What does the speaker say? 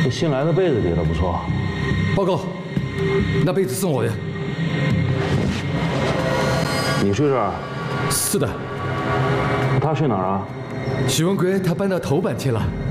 这新来的被子叠得不错。 报告，那被子送我的。 你睡这儿？ 是的。 他去哪儿啊？ 许文贵他搬到头版去了。